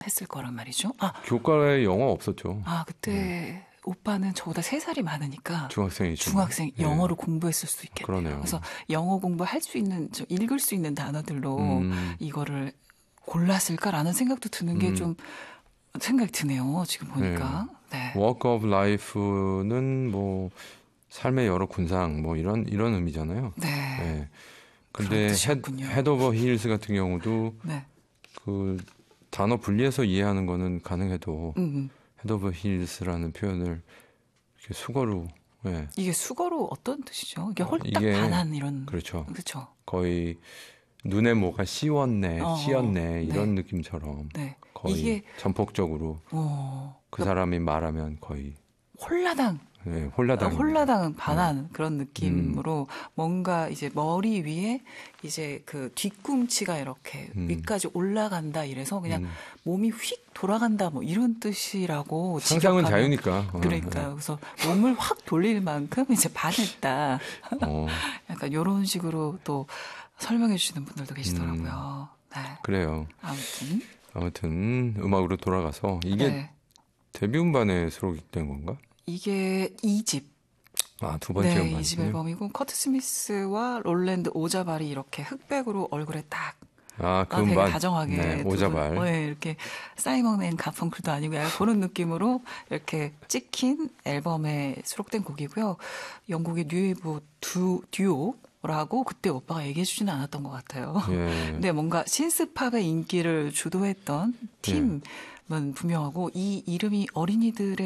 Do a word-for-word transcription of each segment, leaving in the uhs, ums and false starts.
했을 거란 말이죠. 아, 교과에 영어 없었죠. 아 그때 네. 오빠는 저보다 세 살이 많으니까 중학생이죠. 중학생 네. 영어를 공부했을 수도 있겠네요. 그러네요. 그래서 영어 공부할 수 있는, 저 읽을 수 있는 단어들로 음. 이거를 골랐을까라는 생각도 드는 게 좀 음. 생각이 드네요. 지금 보니까. 네. 네. Walk of Life는 뭐 삶의 여러 군상 뭐 이런 이런 의미잖아요. 네. 네. 근데 Head over Heels 같은 경우도 네. 그 단어 분리해서 이해하는 거는 가능해도 음. Head over Heels라는 표현을 이렇게 수거로 네. 이게 수거로 어떤 뜻이죠? 이게 홀딱 이게, 반한 이런 그렇죠. 그렇죠. 거의 눈에 뭐가 씌웠네, 어, 씌었네 이런 네. 느낌처럼 네. 거의 이게, 전폭적으로 어, 그 사람이 말하면 거의 홀라당. 네, 홀라당. 홀라당 반한 네. 그런 느낌으로 음. 뭔가 이제 머리 위에 이제 그 뒤꿈치가 이렇게 음. 위까지 올라간다 이래서 그냥 음. 몸이 휙 돌아간다 뭐 이런 뜻이라고 상상은 자유니까. 그러니까요. 네. 그래서 몸을 확 돌릴 만큼 이제 반했다. 어. 약간 이런 식으로 또 설명해 주시는 분들도 계시더라고요. 음. 네. 그래요. 아무튼 아무튼 음악으로 돌아가서 이게 네. 데뷔 음반에 수록된 건가? 이게 이 집. 아, 두 번째 네, 음반이군요. 이 집 앨범이고 커트 스미스와 롤랜드 오자발이 이렇게 흑백으로 얼굴에 딱 아, 그 아, 되게 음반. 다정하게 네, 오자발. 분, 네, 이렇게 사이먼 앤 가펑클도 아니고 약간 그런 느낌으로 이렇게 찍힌 앨범에 수록된 곡이고요. 영국의 뉴웨이브 두 듀오라고 그때 오빠가 얘기해 주지는 않았던 것 같아요. 예. 근데 뭔가 신스팝의 인기를 주도했던 팀은 예. 분명하고 이 이름이 어린이들의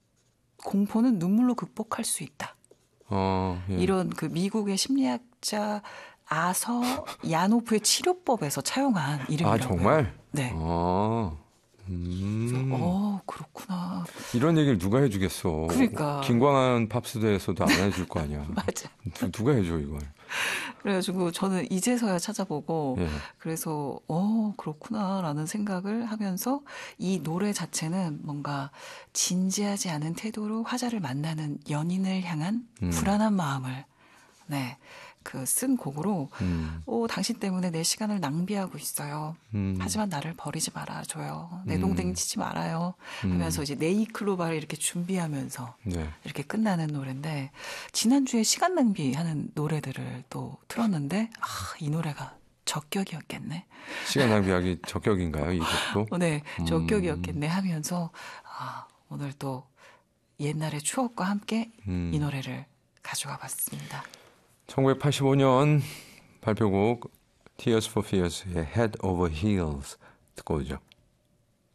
공포는 눈물로 극복할 수 있다. 어, 예. 이런 그 미국의 심리학자 아서 야노프의 치료법에서 차용한 이름이라고요. 아, 정말? 네. 어, 음. 어, 그렇구나. 이런 얘기를 누가 해주겠어. 그러니까. 김광한 팝스대에서도 안 해줄 거 아니야. 맞아. 누, 누가 해줘 이걸. 그래가지고 저는 이제서야 찾아보고 예. 그래서 어 그렇구나라는 생각을 하면서 이 노래 자체는 뭔가 진지하지 않은 태도로 화자를 만나는 연인을 향한 음. 불안한 마음을 네. 그 쓴 곡으로 음. 오, 당신 때문에 내 시간을 낭비하고 있어요. 음. 하지만 나를 버리지 말아줘요. 내 동댕이 치지 말아요. 하면서 음. 이제 네이클로바를 이렇게 준비하면서 네. 이렇게 끝나는 노래인데 지난주에 시간 낭비하는 노래들을 또 틀었는데 아, 이 노래가 적격이었겠네. 시간 낭비하기 적격인가요? 이 곡도? 네. 적격이었겠네 하면서 아, 오늘 또 옛날의 추억과 함께 음. 이 노래를 가져와 봤습니다. 천구백팔십오 년 발표곡 Tears for Fears의 Head Over Heels 듣고 오죠.